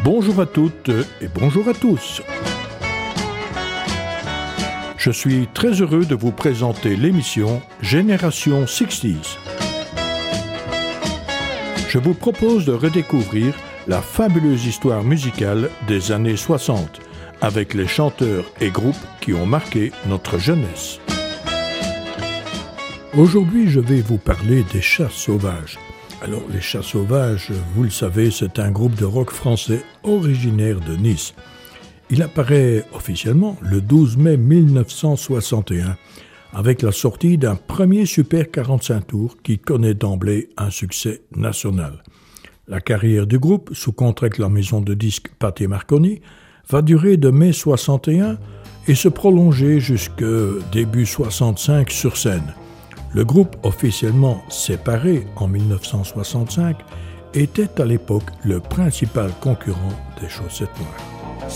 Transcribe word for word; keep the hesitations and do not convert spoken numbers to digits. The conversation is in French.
Bonjour à toutes et bonjour à tous. Je suis très heureux de vous présenter l'émission Génération soixante. Je vous propose de redécouvrir la fabuleuse histoire musicale des années soixante avec les chanteurs et groupes qui ont marqué notre jeunesse. Aujourd'hui, je vais vous parler des Chats Sauvages. Alors, les Chats Sauvages, vous le savez, c'est un groupe de rock français originaire de Nice. Il apparaît officiellement le douze mai mille neuf cent soixante et un avec la sortie d'un premier Super quarante-cinq tours qui connaît d'emblée un succès national. La carrière du groupe, sous contrat avec la maison de disques Pathé Marconi, va durer de mai soixante et un et se prolonger jusque début soixante-cinq sur scène. Le groupe, officiellement séparé en mille neuf cent soixante-cinq, était à l'époque le principal concurrent des Chaussettes Noires.